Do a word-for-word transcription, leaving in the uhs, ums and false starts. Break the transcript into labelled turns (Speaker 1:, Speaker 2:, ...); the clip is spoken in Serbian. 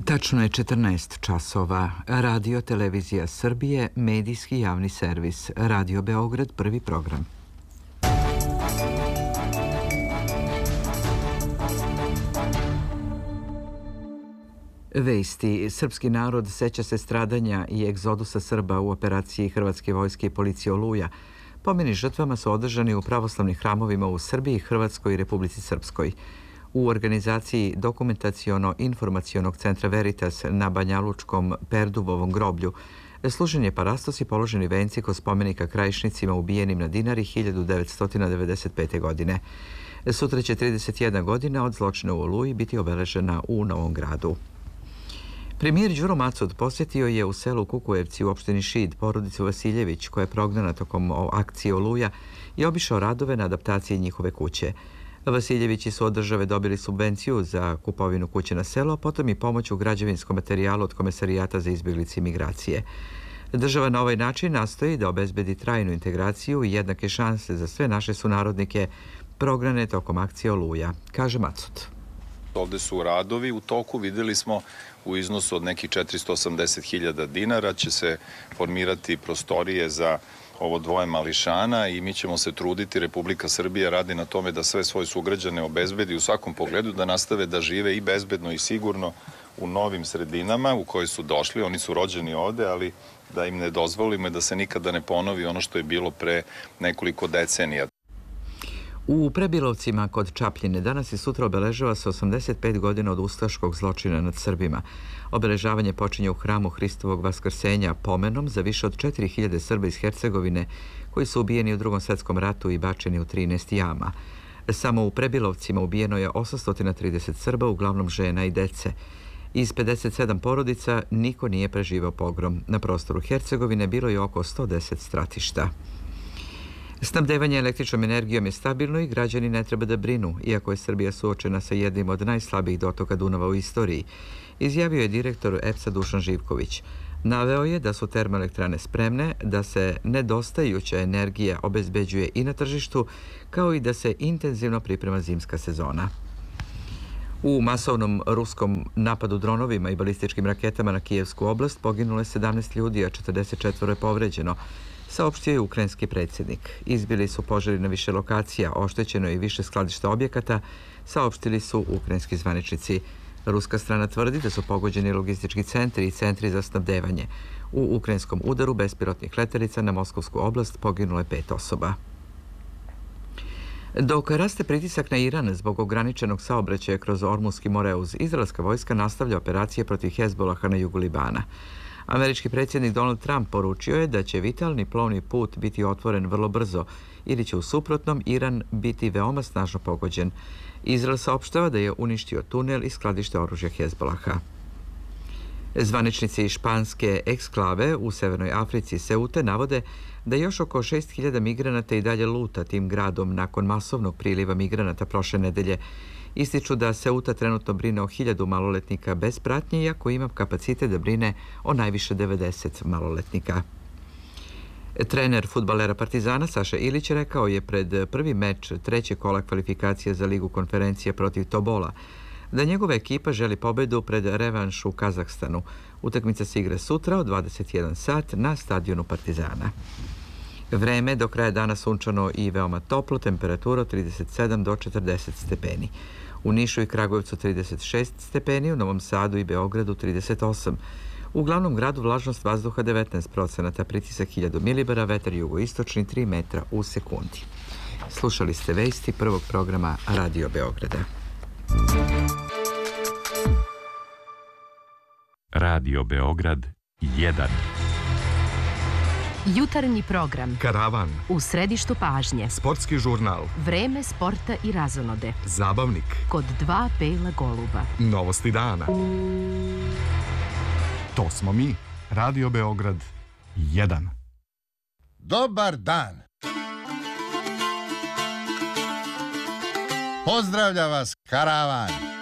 Speaker 1: Tačno je četrnaest časova. Radio Televizija Srbije, medijski javni servis. Radio Beograd, prvi program. Vesti. Srpski narod seća se stradanja i egzodusa Srba u operaciji Hrvatske vojske i policije Oluja. Pomeni žrtvama su održani u pravoslavnim hramovima u Srbiji, Hrvatskoj i Republici Srpskoj. U organizaciji Dokumentaciono-informacionog centra Veritas na Banjalučkom Perdubovom groblju služen je parastos i položeni venci kod spomenika krajišnicima ubijenim na Dinari hiljadu devetsto devedeset pete. godine. Sutra će trideset jedna godina od zločina u Oluji biti obeležena u Novom Gradu. Premijer Đuro Macud posjetio je u selu Kukujevci u opštini Šid porodicu Vasiljević koja je prognana tokom akcije Oluja i obišao radove na adaptaciji njihove kuće. Vasiljevići su od države dobili subvenciju za kupovinu kuće na selu, a potom i pomoć u građevinskom materijalu od Komesarijata za izbjeglice i migracije. Država na ovaj način nastoji da obezbedi trajnu integraciju i jednake šanse za sve naše sunarodnike prognane tokom akcije Oluja, kaže Macud.
Speaker 2: Ovde su radovi u toku, videli smo u iznosu od nekih četiristo osamdeset hiljada dinara će se formirati prostorije za ovo dvoje mališana i mi ćemo se truditi, Republika Srbija radi na tome da sve svoje sugrađane obezbedi u svakom pogledu, da nastave da žive i bezbedno i sigurno u novim sredinama u koje su došli. Oni su rođeni ovde, ali da im ne dozvolimo da se nikada ne ponovi ono što je bilo pre nekoliko decenija.
Speaker 1: U Prebilovcima kod Čapljine danas i sutra obeležava se osamdeset pet godina od ustaškog zločina nad Srbima. Obeležavanje počinje u hramu Hristovog vaskrsenja pomenom za više od četiri hiljade Srba iz Hercegovine koji su ubijeni u Drugom svjetskom ratu i bačeni u trinaest jama. Samo u Prebilovcima ubijeno je osamsto trideset Srba, uglavnom žena i dece. Iz pedeset sedam porodica niko nije preživao pogrom. Na prostoru Hercegovine bilo je oko sto deset stratišta. Snabdevanje električnom energijom je stabilno i građani ne treba da brinu, iako je Srbija suočena sa jednim od najslabijih dotoka Dunava u istoriji, izjavio je direktor E P S-a Dušan Živković. Naveo je da su termoelektrane spremne, da se nedostajuća energija obezbeđuje i na tržištu, kao i da se intenzivno priprema zimska sezona. U masovnom ruskom napadu dronovima i balističkim raketama na Kijevsku oblast poginulo je sedamnaest ljudi, a četrdeset četvoro je povređeno, saopštio je ukrajinski predsjednik. Izbili su požari na više lokacija, oštećeno je i više skladišta objekata, saopštili su ukrajinski zvaničnici. Ruska strana tvrdi da su pogođeni logistički centri i centri za snabdevanje. U ukrajinskom udaru bespilotnih letelica na Moskovsku oblast poginulo je pet osoba. Dok raste pritisak na Iran zbog ograničenog saobraćaja kroz Ormuski moreuz, izraelska vojska nastavlja operacije protiv Hezbolaha na jugu Libana. Američki predsjednik Donald Trump poručio je da će vitalni plovni put biti otvoren vrlo brzo ili će u suprotnom Iran biti veoma snažno pogođen. Izrael saopštava da je uništio tunel i skladište oružja Hezbolaha. Zvaničnici španske eksklave u Severnoj Africi Seute navode da još oko šest hiljada migranata i dalje luta tim gradom nakon masovnog priliva migranata prošle nedelje. Ističu da Seuta trenutno brine o hiljadu maloletnika bez pratnje, iako ima kapacitet da brine o najviše devedeset maloletnika. Trener fudbalera Partizana Saša Ilić rekao je pred prvi meč trećeg kola kvalifikacije za Ligu konferencija protiv Tobola da njegova ekipa želi pobedu pred revanš u Kazahstanu. Utakmica se igra sutra od dvadeset jedan sat na stadionu Partizana. Vreme do kraja dana sunčano i veoma toplo, temperatura od trideset sedam do četrdeset stepeni. U Nišu i Kragujevcu trideset šest stepeni, u Novom Sadu i Beogradu trideset osam. U glavnom gradu vlažnost vazduha devetnaest procenata, pritisak hiljadu milibara, vetar jugoistočni tri metra u sekundi. Slušali ste vesti prvog programa Radio Beograda.
Speaker 3: Radio Beograd jedan.
Speaker 4: Jutarnji program.
Speaker 5: Karavan.
Speaker 4: U središtu pažnje.
Speaker 5: Sportski žurnal.
Speaker 4: Vreme sporta i razonode.
Speaker 5: Zabavnik.
Speaker 4: Kod dva bela goluba.
Speaker 5: Novosti dana. To smo mi. Radio Beograd jedan.
Speaker 6: Dobar dan. Pozdravlja vas Karavan.